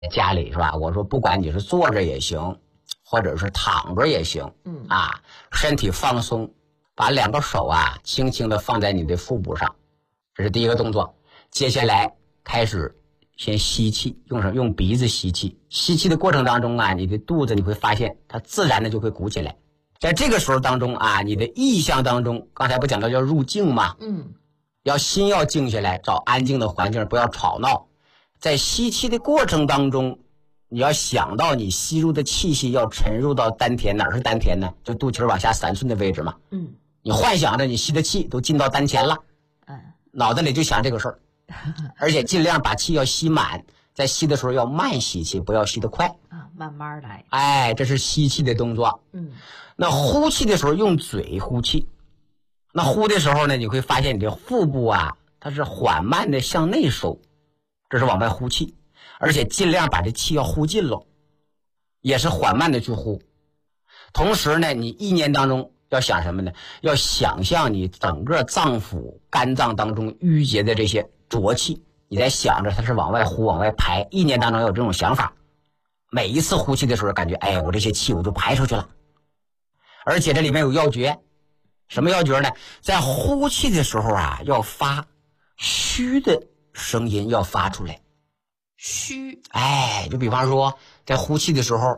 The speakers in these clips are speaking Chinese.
家里是吧？我说不管你是坐着也行，或者是躺着也行，身体放松，把两个手啊轻轻的放在你的腹部上，这是第一个动作。接下来开始先吸气，用鼻子吸气。吸气的过程当中啊，你的肚子你会发现它自然的就会鼓起来。在这个时候当中啊，你的意象当中，刚才不讲到要入静吗？心要静下来，找安静的环境，不要吵闹。在吸气的过程当中，你要想到你吸入的气息要沉入到丹田，哪是丹田呢？就肚脐往下3寸的位置嘛。你幻想着你吸的气都进到丹田了，脑子里就想这个事儿，而且尽量把气要吸满。在吸的时候要慢吸气，不要吸得快啊，慢慢来。 哎，这是吸气的动作。那呼气的时候用嘴呼气。那呼的时候呢，你会发现你的腹部啊，它是缓慢的向内收，这是往外呼气，而且尽量把这气要呼尽了，也是缓慢的去呼。同时呢，你意念当中要想什么呢？要想象你整个脏腑、肝脏当中淤结的这些浊气，你在想着它是往外呼、往外排，意念当中有这种想法。每一次呼气的时候，感觉哎，我这些气我就排出去了。而且这里面有要诀。什么要诀呢？在呼气的时候啊，要发虚的声音，要发出来。 虚， 哎，就比方说在呼气的时候，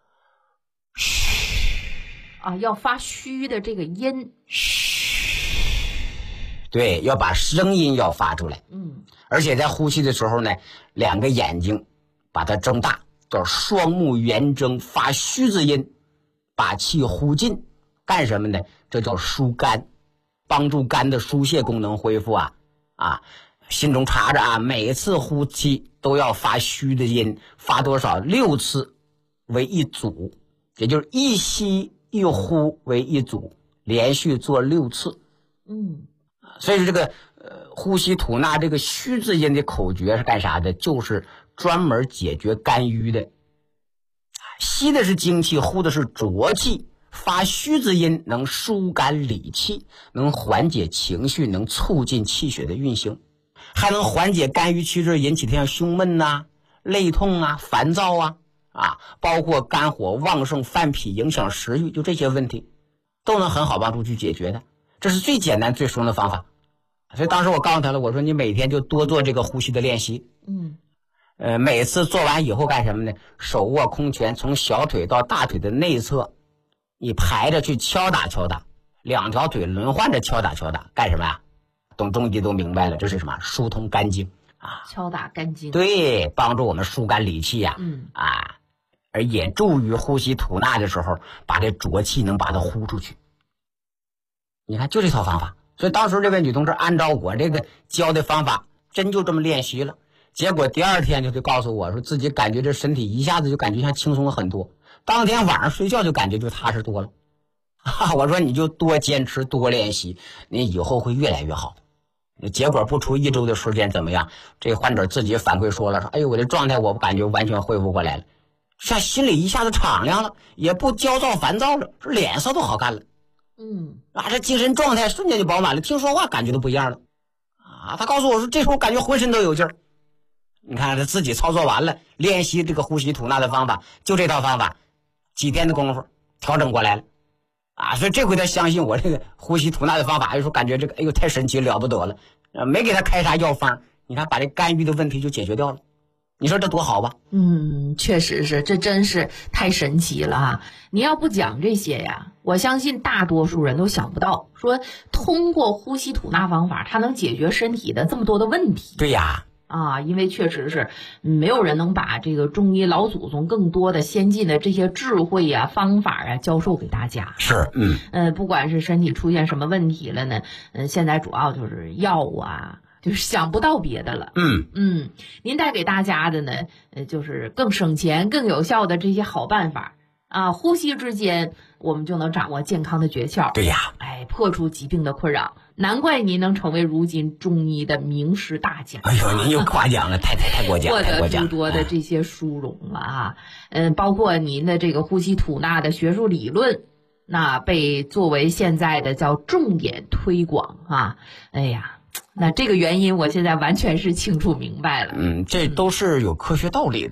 嘘啊，要发虚的这个音， 嘘，对，要把声音要发出来。而且在呼气的时候呢，两个眼睛把它睁大，叫双目圆睁，发虚字音，把气呼尽。干什么呢？这叫疏肝，帮助肝的疏泄功能恢复啊！心中查着啊，每次呼气都要发虚的音，发多少？6次为一组，也就是一吸一呼为一组，连续做6次。所以说这个呼吸吐纳这个虚字音的口诀是干啥的？就是专门解决肝郁的。吸的是精气，呼的是浊气。发虚字音能疏肝理气，能缓解情绪，能促进气血的运行，还能缓解肝郁气滞引起的像胸闷呐、肋痛啊、烦躁啊，包括肝火旺盛犯脾影响食欲，就这些问题都能很好帮助去解决的。这是最简单最实用的方法。所以当时我告诉他了，我说你每天就多做这个呼吸的练习。每次做完以后干什么呢？手握空拳，从小腿到大腿的内侧，你排着去敲打敲打，两条腿轮换着敲打敲打，干什么呀？懂中医都明白了，这是什么？疏通肝经啊， 敲打肝经， 对，帮助我们疏肝理气呀。而也助于呼吸吐纳的时候，把这浊气能把它呼出去。你看，就这套方法。所以当时这位女同志按照我这个教的方法，真就这么练习了。结果第2天就告诉我说，自己感觉这身体一下子就感觉像轻松了很多。当天晚上睡觉就感觉就踏实多了。我说你就多坚持多练习，你以后会越来越好。结果不出1周的时间怎么样？这患者自己反馈说了，说哎呦，我的状态我感觉完全恢复过来了，像心里一下子敞亮了，也不焦躁烦躁了，脸色都好看了。这精神状态瞬间就饱满了，听说话感觉都不一样了。他告诉我说，这时候感觉浑身都有劲儿。你看他自己操作完了，练习这个呼吸吐纳的方法，就这套方法，几天的功夫调整过来了。所以这回他相信我这个呼吸吐纳的方法，有时候感觉这个哎呦太神奇了不得了，没给他开啥药方，你看把这肝郁的问题就解决掉了。你说这多好吧？ 确实是，这真是太神奇了哈！你要不讲这些呀，我相信大多数人都想不到，说通过呼吸吐纳方法，它能解决身体的这么多的问题。 对呀。 因为确实是没有人能把这个中医老祖宗更多的先进的这些智慧呀、方法啊教授给大家。 是， 不管是身体出现什么问题了呢，现在主要就是药啊，就是想不到别的了。您带给大家的呢，就是更省钱、更有效的这些好办法呼吸之间我们就能掌握健康的诀窍。 对呀， 破除疾病的困扰。难怪您能成为如今中医的名师大家。 哎呦，您又夸奖了，太过奖， 获得诸多的这些殊荣了包括您的这个呼吸吐纳的学术理论，那被作为现在的叫重点推广哎呀，那这个原因我现在完全是清楚明白了。 这都是有科学道理的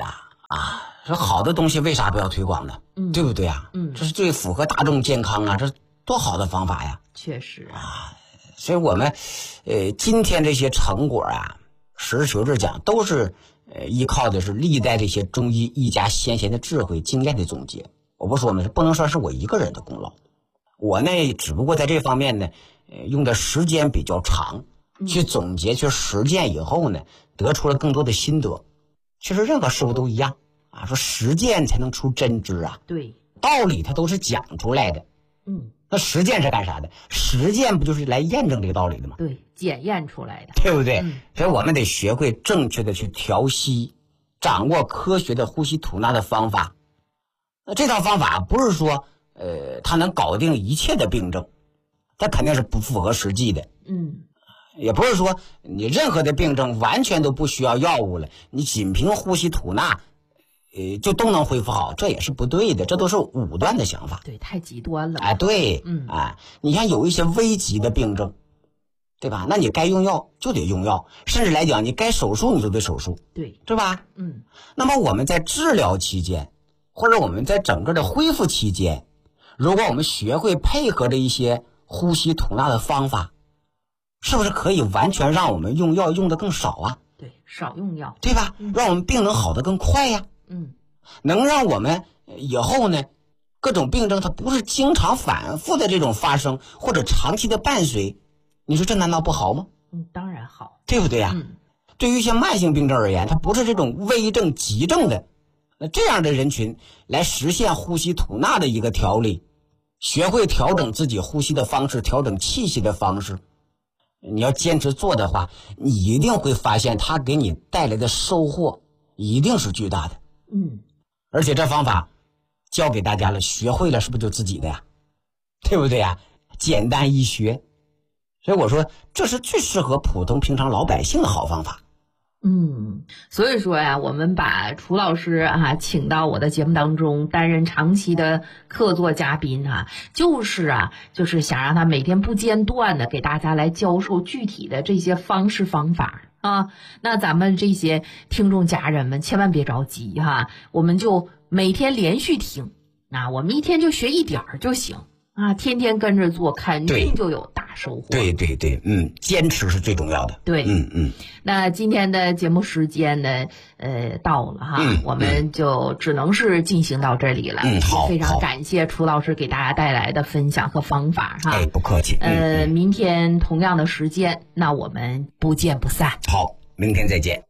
这好的东西为啥不要推广呢？对不对啊？这是最符合大众健康啊，这多好的方法呀！ 确实所以我们今天这些成果啊，实事求是讲，都是依靠的是历代这些中医医家先贤的智慧经验的总结。我不说呢，不能说是我一个人的功劳，我呢只不过在这方面呢用的时间比较长，去总结去实践以后呢，得出了更多的心得。其实任何事物都一样说实践才能出真知啊。 对， 道理它都是讲出来的。那实践是干啥的？实践不就是来验证这个道理的吗？ 对，检验出来的， 对不对？所以我们得学会正确的去调息，掌握科学的呼吸吐纳的方法。那这套方法不是说它能搞定一切的病症，它肯定是不符合实际的。也不是说你任何的病症完全都不需要药物了，你仅凭呼吸吐纳就都能恢复好，这也是不对的，这都是武断的想法。 对，太极端了。 对，你看有一些危急的病症，对吧？那你该用药就得用药，甚至来讲你该手术你就得手术，对吧？那么我们在治疗期间，或者我们在整个的恢复期间，如果我们学会配合着一些呼吸吐纳的方法，是不是可以完全让我们用药用的更少啊？ 对，少用药， 对吧？让我们病能好得更快呀。能让我们以后呢，各种病症它不是经常反复的这种发生，或者长期的伴随，你说这难道不好吗？ 当然好， 对不对呀？对于一些慢性病症而言，它不是这种危症急症的，那这样的人群来实现呼吸吐纳的一个调理，学会调整自己呼吸的方式，调整气息的方式，你要坚持做的话，你一定会发现它给你带来的收获一定是巨大的。而且这方法教给大家了，学会了是不是就自己的呀？对不对呀？简单易学，所以我说这是最适合普通平常老百姓的好方法。 所以说呀，我们把楚老师请到我的节目当中担任长期的客座嘉宾就是想让他每天不间断的给大家来教授具体的这些方式方法那咱们这些听众家人们千万别着急我们就每天连续听，我们一天就学一点就行天天跟着做，肯定就有大收获。 对，坚持是最重要的。 对，那今天的节目时间呢，到了我们就只能是进行到这里了。 好， 非常感谢楚老师给大家带来的分享和方法不客气。 明天同样的时间，那我们不见不散。 好，明天再见。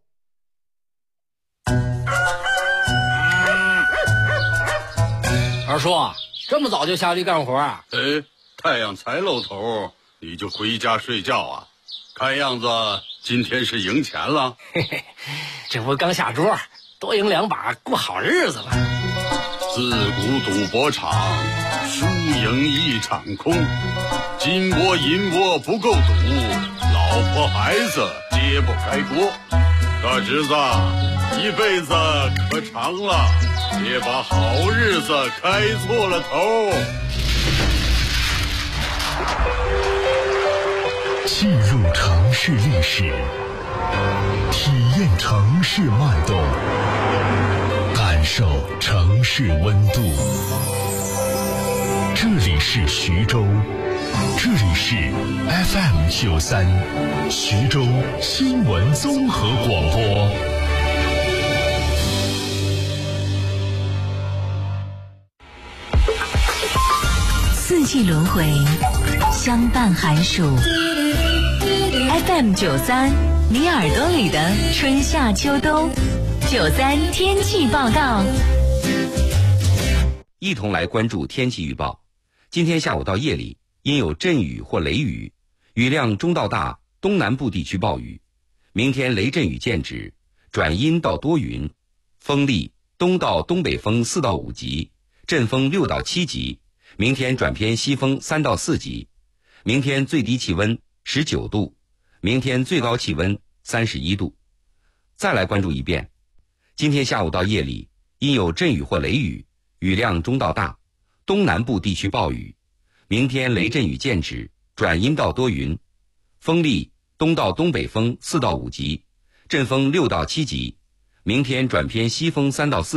二叔，这么早就下地干活啊？ 太阳才露头，你就回家睡觉啊？看样子今天是赢钱了。 这不刚下桌，多赢2把，过好日子了。 自古赌博场，输赢一场空。金窝银窝不够赌，老婆孩子揭不开锅。大侄子，一辈子可长了，别把好日子开错了头。 进入城市历史，体验城市脉动，感受城市温度。这里是徐州，这里是 FM93 徐州新闻综合广播。 四季轮回，相伴寒暑。FM93，你耳朵里的春夏秋冬。93天气报告。 一同来关注天气预报。今天下午到夜里，因有阵雨或雷雨，雨量中到大，东南部地区暴雨。明天雷阵雨见止，转阴到多云，风力东到东北风4到5级，阵风6到7级。明天转偏西风3到4级。明天最低气温19度，明天最高气温31度。再来关注一遍，今天下午到夜里，因有阵雨或雷雨，雨量中到大，东南部地区暴雨。明天雷阵雨见止，转阴到多云，风力东到东北风4到5级，阵风6到7级。 明天转偏西风3到4